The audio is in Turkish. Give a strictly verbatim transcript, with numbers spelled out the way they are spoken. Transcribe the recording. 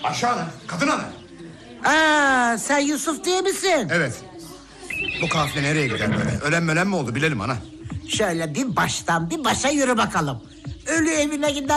Ayşe ana, kadın ana. Aa, sen Yusuf değil misin? Evet. Bu kafile nereye gider böyle? Ölen mölen mi oldu bilelim ana. Şöyle bir baştan bir başa yürü bakalım. Ölü evine gider